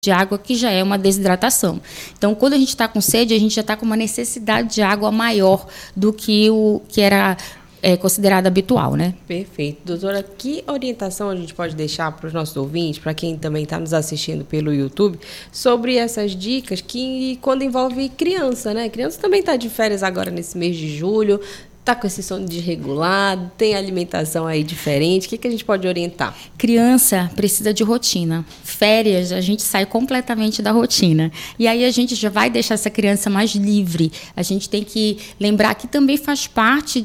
de água, que já é uma desidratação. Então, quando a gente está com sede, a gente já está com uma necessidade de água maior do que o que era considerado habitual, né? Perfeito. Doutora, que orientação a gente pode deixar para os nossos ouvintes, para quem também está nos assistindo pelo YouTube, sobre essas dicas que quando envolve criança, né? Criança também está de férias agora nesse mês de julho, está com esse sono desregulado, tem alimentação aí diferente. O que a gente pode orientar? Criança precisa de rotina. Férias, a gente sai completamente da rotina. E aí a gente já vai deixar essa criança mais livre. A gente tem que lembrar que também faz parte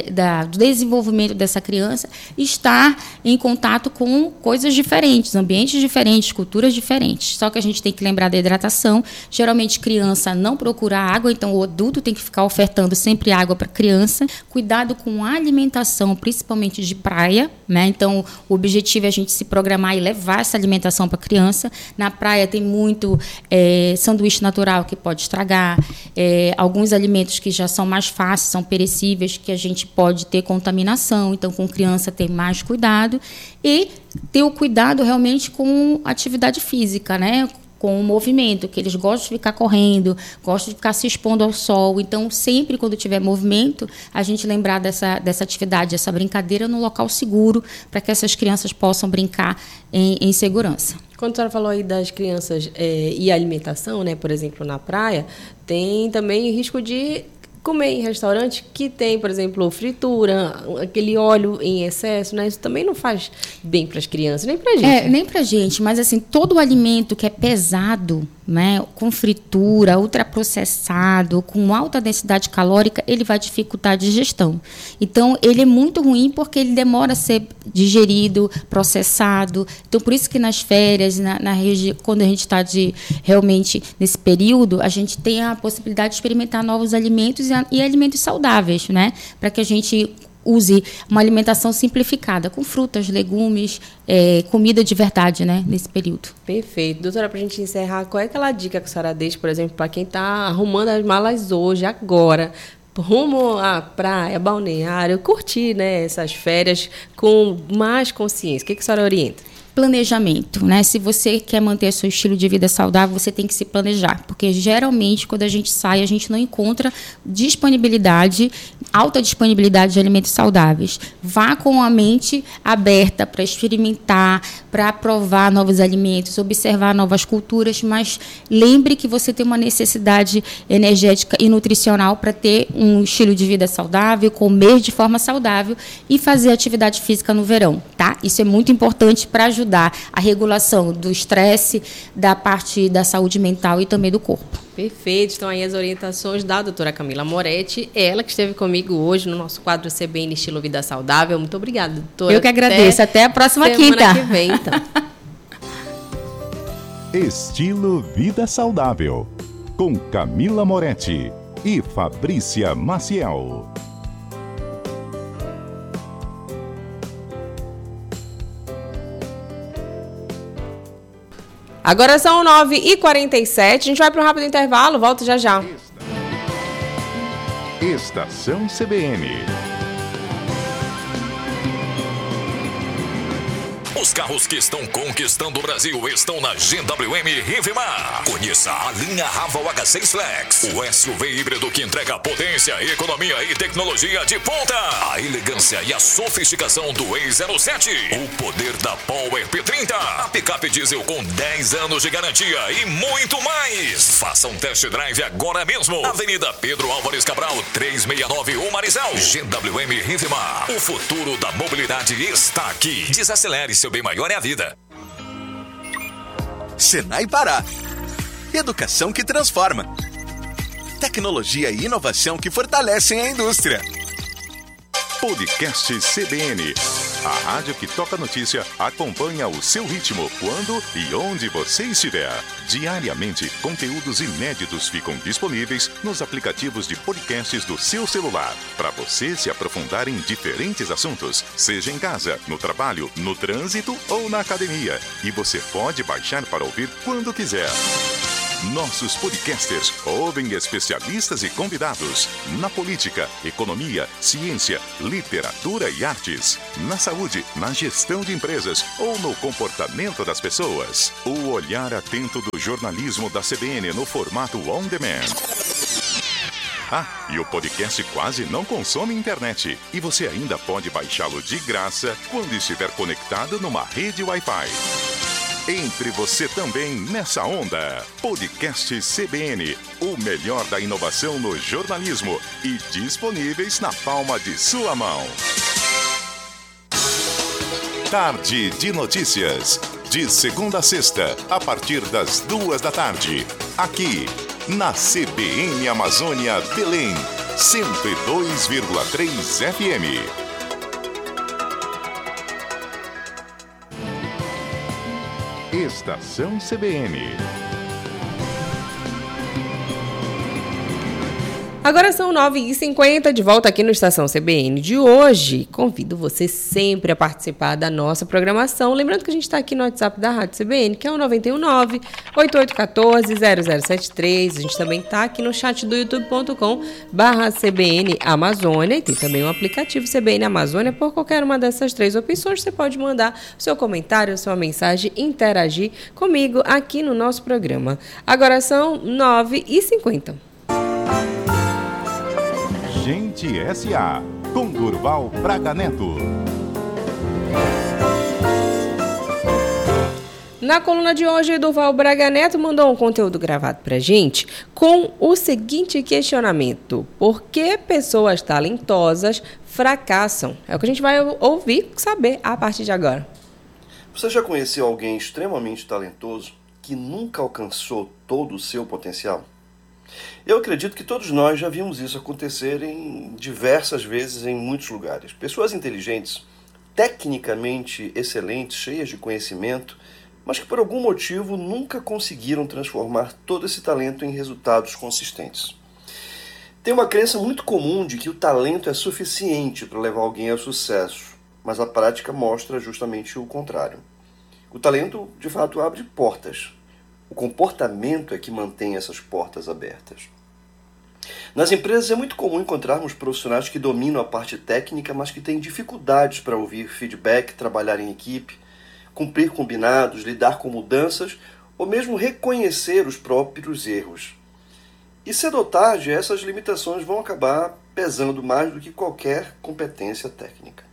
do desenvolvimento dessa criança estar em contato com coisas diferentes, ambientes diferentes, culturas diferentes. Só que a gente tem que lembrar da hidratação. Geralmente, criança não procura água, então o adulto tem que ficar ofertando sempre água para a criança. Cuidado com a alimentação, principalmente de praia, né? Então, o objetivo é a gente se programar e levar essa alimentação para a criança. Na praia tem muito sanduíche natural que pode estragar, alguns alimentos que já são mais fáceis, são perecíveis, que a gente pode ter contaminação. Então, com criança, ter mais cuidado e ter o cuidado realmente com atividade física, né? Com o movimento, que eles gostam de ficar correndo, gostam de ficar se expondo ao sol. Então, sempre quando tiver movimento, a gente lembrar dessa atividade, dessa brincadeira no local seguro, para que essas crianças possam brincar em segurança. Quando a senhora falou aí das crianças e alimentação, né, por exemplo, na praia, tem também risco de comer em restaurante que tem, por exemplo, fritura, aquele óleo em excesso, né? Isso também não faz bem para as crianças, nem para a gente. Nem para a gente, mas assim, todo o alimento que é pesado, né, com fritura, ultraprocessado, com alta densidade calórica, ele vai dificultar a digestão. Então, ele é muito ruim porque ele demora a ser digerido, processado. Então, por isso que nas férias, na região, quando a gente está realmente nesse período, a gente tem a possibilidade de experimentar novos alimentos e alimentos saudáveis, né, para que a gente use uma alimentação simplificada, com frutas, legumes, comida de verdade, né, nesse período. Perfeito. Doutora, para a gente encerrar, qual é aquela dica que a senhora deixa, por exemplo, para quem está arrumando as malas hoje, agora, rumo à praia, balneário, curtir, né, essas férias com mais consciência? O que a senhora orienta? Planejamento, né? Se você quer manter seu estilo de vida saudável, você tem que se planejar, porque geralmente quando a gente sai, a gente não encontra alta disponibilidade de alimentos saudáveis. Vá com a mente aberta para experimentar, para provar novos alimentos, observar novas culturas, mas lembre que você tem uma necessidade energética e nutricional para ter um estilo de vida saudável, comer de forma saudável e fazer atividade física no verão, tá? Isso é muito importante para ajudar a regulação do estresse, da parte da saúde mental e também do corpo. Perfeito. Estão aí as orientações da doutora Camila Moretti, ela que esteve comigo hoje no nosso quadro CBN Estilo Vida Saudável. Muito obrigada, doutora. Eu que agradeço. Até a próxima quinta. Semana que vem, então. Estilo Vida Saudável, com Camila Moretti e Fabrícia Maciel. Agora são 9h47, a gente vai para um rápido intervalo, volto já já. Estação CBN. Os carros que estão conquistando o Brasil estão na GWM Rivemar. Conheça a linha Raval H6 Flex, o SUV híbrido que entrega potência, economia e tecnologia de ponta. A elegância e a sofisticação do E07. O poder da Power P30. A picape diesel com 10 anos de garantia e muito mais. Faça um test drive agora mesmo. Avenida Pedro Álvares Cabral, 369 Marizal. GWM Rivemar. O futuro da mobilidade está aqui. Desacelere, seu bem maior é a vida. Senai Pará. Educação que transforma. Tecnologia e inovação que fortalecem a indústria. Podcast CBN. A rádio que toca notícia acompanha o seu ritmo, quando e onde você estiver. Diariamente, conteúdos inéditos ficam disponíveis nos aplicativos de podcasts do seu celular, para você se aprofundar em diferentes assuntos, seja em casa, no trabalho, no trânsito ou na academia. E você pode baixar para ouvir quando quiser. Nossos podcasters ouvem especialistas e convidados na política, economia, ciência, literatura e artes, na saúde, na gestão de empresas ou no comportamento das pessoas. O olhar atento do jornalismo da CBN no formato on demand. E o podcast quase não consome internet. E você ainda pode baixá-lo de graça quando estiver conectado numa rede Wi-Fi. Entre você também nessa onda. Podcast CBN, o melhor da inovação no jornalismo e disponíveis na palma de sua mão. Tarde de Notícias, de segunda a sexta, a partir das 2 da tarde. Aqui, na CBN Amazônia Belém, 102,3 FM. Estação CBN. Agora são 9h50, de volta aqui no Estação CBN de hoje. Convido você sempre a participar da nossa programação. Lembrando que a gente está aqui no WhatsApp da Rádio CBN, que é o 919-8814-0073. A gente também está aqui no chat do youtube.com/CBN Amazônia. E tem também o aplicativo CBN Amazônia. Por qualquer uma dessas 3 opções, você pode mandar o seu comentário, a sua mensagem, interagir comigo aqui no nosso programa. Agora são 9h50. Gente S.A. com Durval Braga Neto. Na coluna de hoje, Durval Braga Neto mandou um conteúdo gravado pra gente com o seguinte questionamento: por que pessoas talentosas fracassam? É o que a gente vai ouvir, saber a partir de agora. Você já conheceu alguém extremamente talentoso que nunca alcançou todo o seu potencial? Eu acredito que todos nós já vimos isso acontecer diversas vezes em muitos lugares. Pessoas inteligentes, tecnicamente excelentes, cheias de conhecimento, mas que por algum motivo nunca conseguiram transformar todo esse talento em resultados consistentes. Tem uma crença muito comum de que o talento é suficiente para levar alguém ao sucesso, mas a prática mostra justamente o contrário. O talento, de fato, abre portas. O comportamento é que mantém essas portas abertas. Nas empresas é muito comum encontrarmos profissionais que dominam a parte técnica, mas que têm dificuldades para ouvir feedback, trabalhar em equipe, cumprir combinados, lidar com mudanças ou mesmo reconhecer os próprios erros. E cedo ou tarde, essas limitações vão acabar pesando mais do que qualquer competência técnica.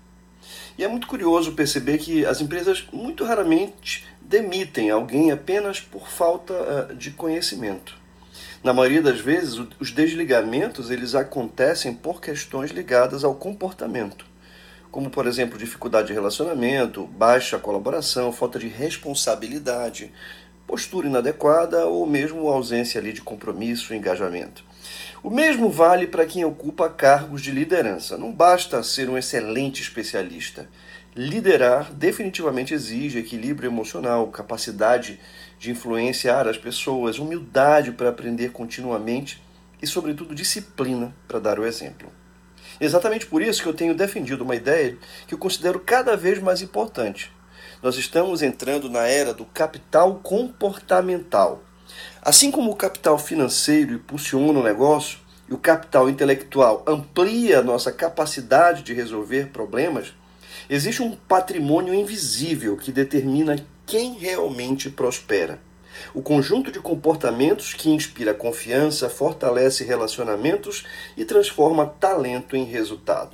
E é muito curioso perceber que as empresas muito raramente demitem alguém apenas por falta de conhecimento. Na maioria das vezes, os desligamentos eles acontecem por questões ligadas ao comportamento, como, por exemplo, dificuldade de relacionamento, baixa colaboração, falta de responsabilidade, postura inadequada ou mesmo ausência ali de compromisso e engajamento. O mesmo vale para quem ocupa cargos de liderança. Não basta ser um excelente especialista. Liderar definitivamente exige equilíbrio emocional, capacidade de influenciar as pessoas, humildade para aprender continuamente e, sobretudo, disciplina para dar o exemplo. Exatamente por isso que eu tenho defendido uma ideia que eu considero cada vez mais importante. Nós estamos entrando na era do capital comportamental. Assim como o capital financeiro impulsiona o negócio e o capital intelectual amplia a nossa capacidade de resolver problemas, existe um patrimônio invisível que determina quem realmente prospera. O conjunto de comportamentos que inspira confiança, fortalece relacionamentos e transforma talento em resultado.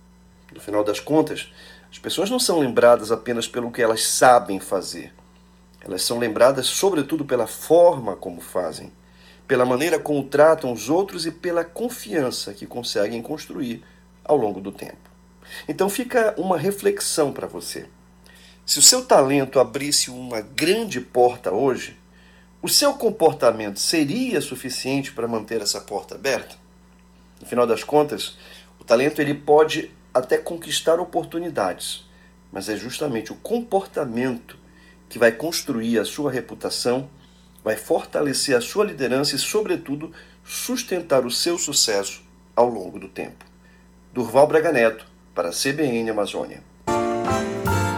No final das contas, as pessoas não são lembradas apenas pelo que elas sabem fazer. Elas são lembradas, sobretudo, pela forma como fazem, pela maneira como tratam os outros e pela confiança que conseguem construir ao longo do tempo. Então fica uma reflexão para você. Se o seu talento abrisse uma grande porta hoje, o seu comportamento seria suficiente para manter essa porta aberta? No final das contas, o talento ele pode até conquistar oportunidades, mas é justamente o comportamento que vai construir a sua reputação, vai fortalecer a sua liderança e, sobretudo, sustentar o seu sucesso ao longo do tempo. Durval Braga Neto, para a CBN Amazônia.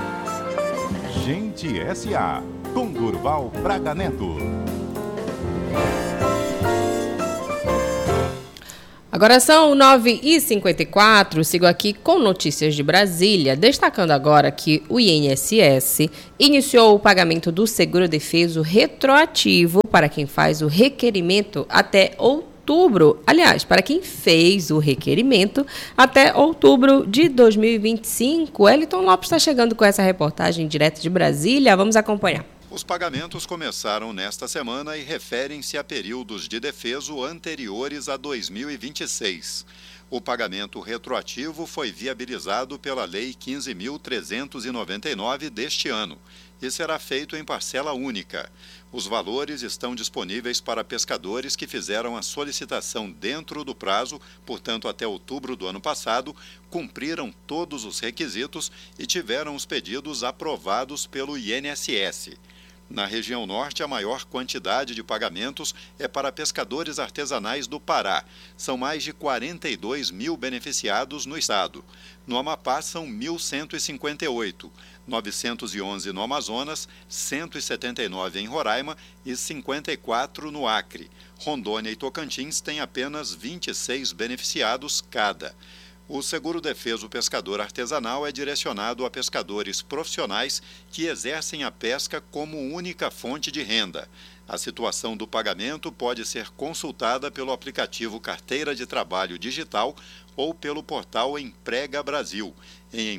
Gente S.A. com Durval Braga Neto. Agora são 9h54, sigo aqui com notícias de Brasília, destacando agora que o INSS iniciou o pagamento do seguro-defeso retroativo para quem faz o requerimento até outubro. Aliás, para quem fez o requerimento até outubro de 2025. Wellington Lopes está chegando com essa reportagem direto de Brasília. Vamos acompanhar. Os pagamentos começaram nesta semana e referem-se a períodos de defeso anteriores a 2026. O pagamento retroativo foi viabilizado pela Lei 15.399 deste ano e será feito em parcela única. Os valores estão disponíveis para pescadores que fizeram a solicitação dentro do prazo, portanto até outubro do ano passado, cumpriram todos os requisitos e tiveram os pedidos aprovados pelo INSS. Na região norte, a maior quantidade de pagamentos é para pescadores artesanais do Pará. São mais de 42 mil beneficiados no estado. No Amapá, são 1.158, 911 no Amazonas, 179 em Roraima e 54 no Acre. Rondônia e Tocantins têm apenas 26 beneficiados cada. O seguro-defeso pescador artesanal é direcionado a pescadores profissionais que exercem a pesca como única fonte de renda. A situação do pagamento pode ser consultada pelo aplicativo Carteira de Trabalho Digital ou pelo portal Emprega Brasil, em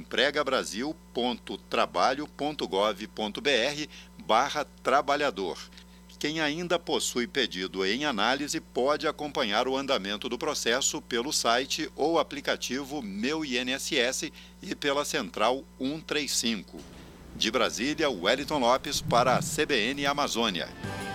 empregabrasil.trabalho.gov.br/trabalhador. Quem ainda possui pedido em análise pode acompanhar o andamento do processo pelo site ou aplicativo Meu INSS e pela Central 135. De Brasília, Wellington Lopes para a CBN Amazônia.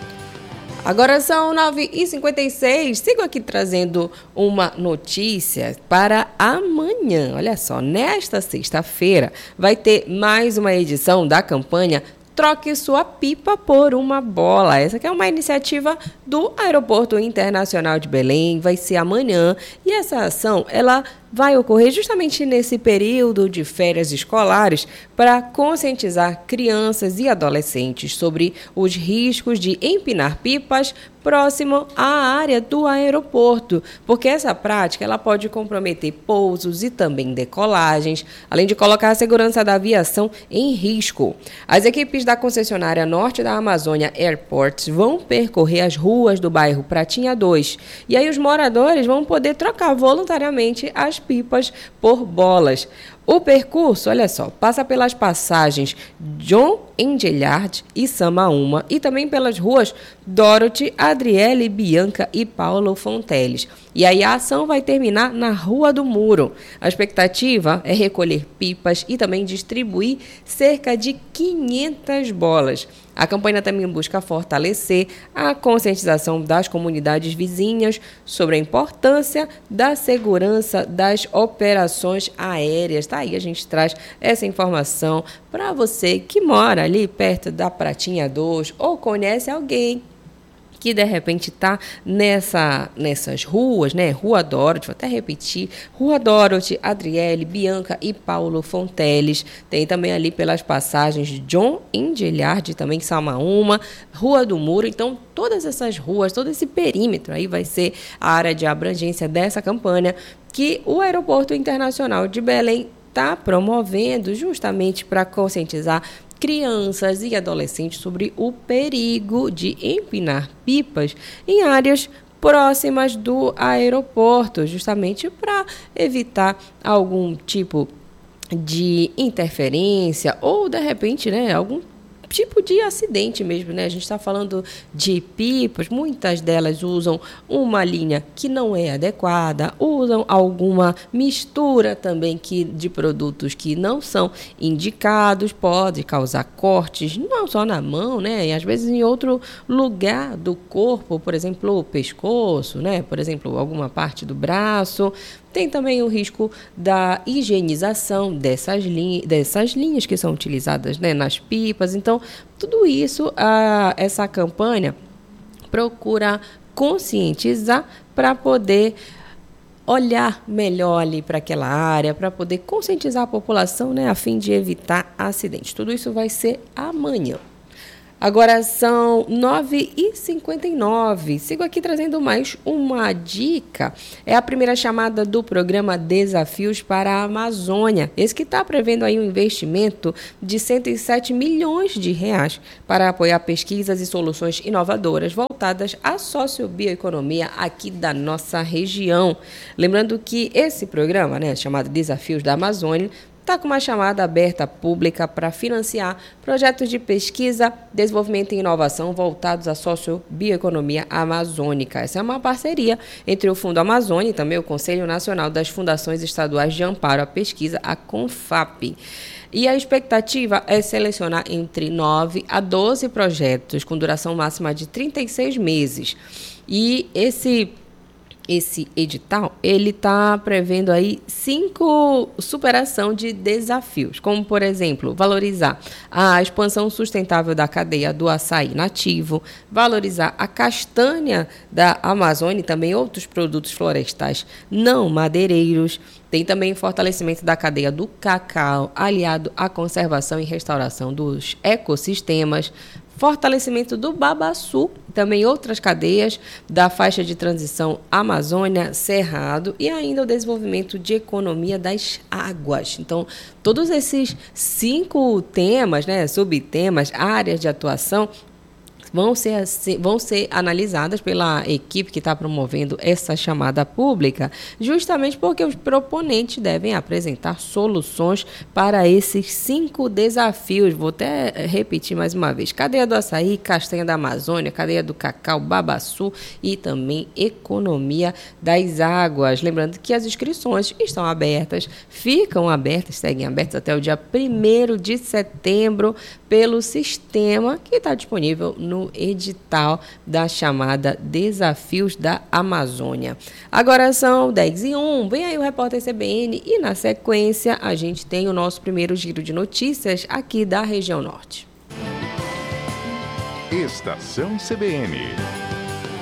Agora são 9h56, sigo aqui trazendo uma notícia para amanhã. Olha só, nesta sexta-feira vai ter mais uma edição da campanha Troque sua pipa por uma bola. Essa aqui é uma iniciativa do Aeroporto Internacional de Belém, vai ser amanhã. E essa ação, ela vai ocorrer justamente nesse período de férias escolares para conscientizar crianças e adolescentes sobre os riscos de empinar pipas próximo à área do aeroporto, porque essa prática ela pode comprometer pousos e também decolagens, além de colocar a segurança da aviação em risco. As equipes da concessionária Norte da Amazônia Airports vão percorrer as ruas do bairro Pratinha 2, e aí os moradores vão poder trocar voluntariamente as pipas por bolas. O percurso, olha só, passa pelas passagens John Engelhard e Samaúma e também pelas ruas Dorothy, Adriele, Bianca e Paulo Fonteles. E aí a ação vai terminar na Rua do Muro. A expectativa é recolher pipas e também distribuir cerca de 500 bolas. A campanha também busca fortalecer a conscientização das comunidades vizinhas sobre a importância da segurança das operações aéreas. Tá aí, a gente traz essa informação para você que mora ali perto da Pratinha 2 ou conhece alguém que de repente está nessas ruas, né? Rua Dorothy, vou até repetir, Rua Dorothy, Adriele, Bianca e Paulo Fonteles. Tem também ali pelas passagens de John Engelhard, também Samaúma, Rua do Muro. Então, todas essas ruas, todo esse perímetro aí vai ser a área de abrangência dessa campanha que o Aeroporto Internacional de Belém está promovendo justamente para conscientizar crianças e adolescentes sobre o perigo de empinar pipas em áreas próximas do aeroporto, justamente para evitar algum tipo de interferência ou, de repente, né, algum tipo de acidente mesmo, né? A gente está falando de pipas, muitas delas usam uma linha que não é adequada, usam alguma mistura também de produtos que não são indicados, pode causar cortes, não só na mão, né? E às vezes em outro lugar do corpo, por exemplo, o pescoço, né? Por exemplo, alguma parte do braço. Tem também o risco da higienização dessas linhas que são utilizadas, né, nas pipas. Então, tudo isso, essa campanha procura conscientizar para poder olhar melhor ali para aquela área, para poder conscientizar a população, né, a fim de evitar acidentes. Tudo isso vai ser amanhã. Agora são 9h59. Sigo aqui trazendo mais uma dica. É a primeira chamada do programa Desafios para a Amazônia. Esse que está prevendo aí um investimento de 107 milhões de reais para apoiar pesquisas e soluções inovadoras voltadas à sociobioeconomia aqui da nossa região. Lembrando que esse programa, chamado Desafios da Amazônia, está com uma chamada aberta pública para financiar projetos de pesquisa, desenvolvimento e inovação voltados à sociobioeconomia amazônica. Essa é uma parceria entre o Fundo Amazônia e também o Conselho Nacional das Fundações Estaduais de Amparo à Pesquisa, a CONFAP. E a expectativa é selecionar entre 9 a 12 projetos com duração máxima de 36 meses. E esse edital, ele está prevendo aí 5 superação de desafios, como, por exemplo, valorizar a expansão sustentável da cadeia do açaí nativo, valorizar a castanha da Amazônia e também outros produtos florestais não madeireiros. Tem também fortalecimento da cadeia do cacau, aliado à conservação e restauração dos ecossistemas, fortalecimento do babaçu, também outras cadeias da faixa de transição Amazônia, Cerrado e ainda o desenvolvimento de economia das águas. Então, todos esses 5 temas, subtemas, áreas de atuação, vão ser analisadas pela equipe que está promovendo essa chamada pública, justamente porque os proponentes devem apresentar soluções para esses 5 desafios. Vou até repetir mais uma vez: cadeia do açaí, castanha da Amazônia, cadeia do cacau, babaçu e também economia das águas. Lembrando que as inscrições estão abertas, seguem abertas até o dia 1º de setembro pelo sistema que está disponível no edital da chamada Desafios da Amazônia. Agora são 10h01, vem aí o repórter CBN e na sequência a gente tem o nosso primeiro giro de notícias aqui da região norte. Estação CBN.